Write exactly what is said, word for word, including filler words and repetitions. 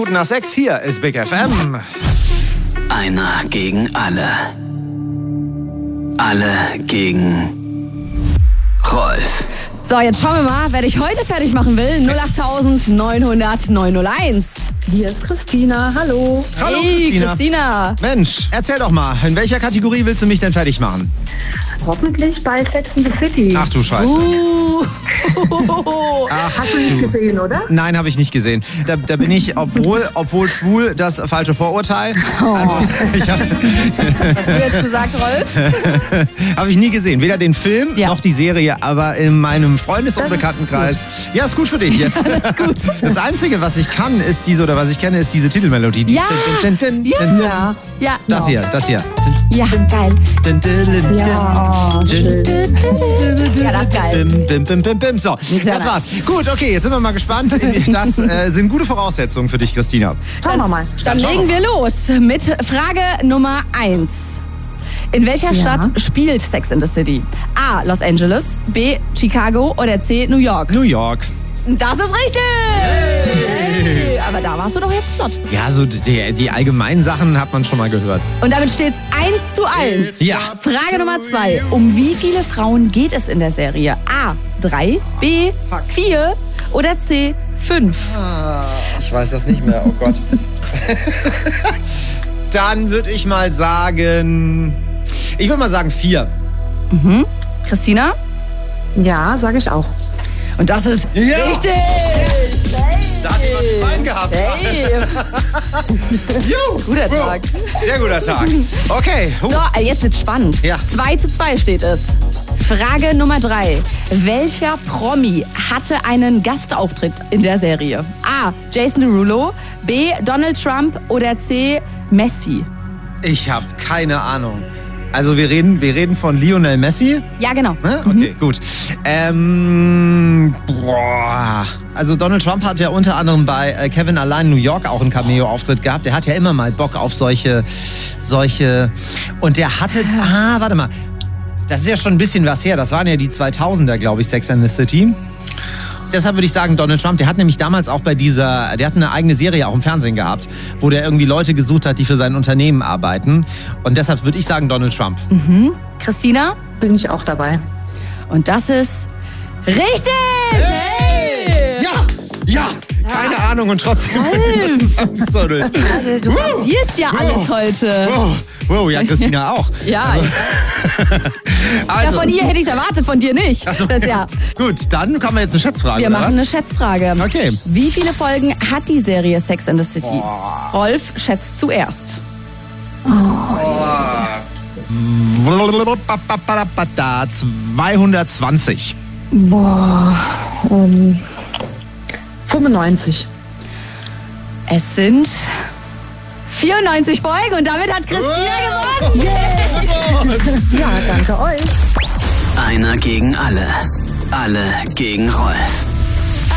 Minuten nach sechs, hier ist Big F M. Einer gegen alle. Alle gegen Rolf. So, jetzt schauen wir mal, wer dich heute fertig machen will. null acht neun hundert neun null eins. Hier ist Christina, hallo. Hallo Hey, Christina. Christina. Mensch, erzähl doch mal, in welcher Kategorie willst du mich denn fertig machen? Hoffentlich bei Sex in the City. Ach du Scheiße. Uh. Ach, Hast du nicht du. gesehen, oder? Nein, habe ich nicht gesehen. Da, da bin ich, obwohl, obwohl schwul, das falsche Vorurteil. Also, ich habe Hast du jetzt gesagt, Rolf? hab ich nie gesehen. Weder den Film Ja. noch die Serie, aber in meinem Freundes- und Das ist Bekanntenkreis. Ja, ist gut für dich jetzt. Das ist gut. Das Einzige, was ich kann, ist diese, oder was ich kenne, ist diese Titelmelodie. Die Ja. Din, din, din, Ja. din, din. Ja. Ja. Das hier, das hier. Ja, geil. Din, din, din, din. Ja, oh, schön. Ja, das ist geil. Bim, bim, bim, bim, bim. So, das war's. Gut, okay, jetzt sind wir mal gespannt. Das äh, sind gute Voraussetzungen für dich, Christina. Schauen wir mal. Dann schauen legen wir wir los mit Frage Nummer eins. In welcher Ja. Stadt spielt Sex in the City? A. Los Angeles, B. Chicago oder C. New York? New York. Das ist richtig! Hey, aber da warst du doch jetzt flott. Ja, so die, die allgemeinen Sachen hat man schon mal gehört. Und damit steht's eins zu eins. Ja. Frage Nummer zwei. Um wie viele Frauen geht es in der Serie? A. drei, B. vier oder C. fünf? Ich weiß das nicht mehr, oh Gott. Dann würde ich mal sagen, ich würde mal sagen vier. Christina? Ja, sage ich auch. Und das ist Ja. richtig! Da hat jemand Schwein gehabt. Hey, Juhu. guter Tag. Sehr guter Tag. Okay. Huh. So, jetzt wird's spannend. Ja. zwei zu zwei steht es. Frage Nummer drei. Welcher Promi hatte einen Gastauftritt in der Serie? A. Jason Derulo, B. Donald Trump oder C. Messi? Ich habe keine Ahnung. Also wir reden, wir reden von Lionel Messi. Ja, genau. Ne? Okay, gut. Ähm, boah. Also Donald Trump hat ja unter anderem bei äh, Kevin Allein New York auch einen Cameo-Auftritt gehabt. Der hat ja immer mal Bock auf solche, solche. Und der hatte, ah, warte mal. Das ist ja schon ein bisschen was her. Das waren ja die zweitausender, glaube ich, Sex and the City. Deshalb würde ich sagen Donald Trump. Der hat nämlich damals auch bei dieser, der hat eine eigene Serie auch im Fernsehen gehabt, wo der irgendwie Leute gesucht hat, die für sein Unternehmen arbeiten. Und deshalb würde ich sagen Donald Trump. Christina? Bin ich auch dabei. Und das ist richtig! Hey! Ja, ja, keine Ahnung und trotzdem wird das zusammengezodelt. Du rasierst ja alles heute. Wow, wow, ja, Christina auch. Ja, Also, ja, von ihr hätte ich es erwartet, von dir nicht. Ach so, Das, ja. Gut, dann kommen wir jetzt eine Schätzfrage. Wir oder machen was? eine Schätzfrage. Okay. Wie viele Folgen hat die Serie Sex and the City? Rolf schätzt zuerst. zweihundertzwanzig. Boah, ähm, fünfundneunzig. Es sind vierundneunzig Folgen und damit hat Christina gewonnen. Ja, danke euch. Einer gegen alle. Alle gegen Rolf.